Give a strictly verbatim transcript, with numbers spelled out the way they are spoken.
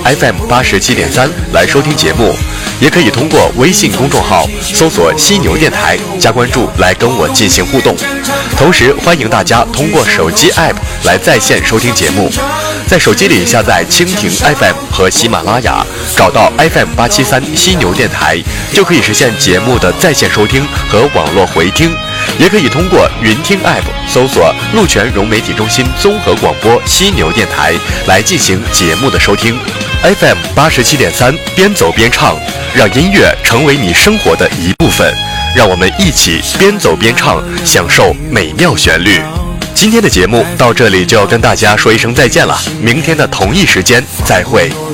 F M 八十七点三来收听节目，也可以通过微信公众号搜索犀牛电台加关注来跟我进行互动。同时欢迎大家通过手机 App 来在线收听节目，在手机里下载蜻蜓 F M 和喜马拉雅，找到 F M 八七三犀牛电台，就可以实现节目的在线收听和网络回听。也可以通过云听 App 搜索鹿泉融媒体中心综合广播犀牛电台来进行节目的收听。 F M 八十七点三，边走边唱，让音乐成为你生活的一部分，让我们一起边走边唱，享受美妙旋律。今天的节目到这里就要跟大家说一声再见了，明天的同一时间再会。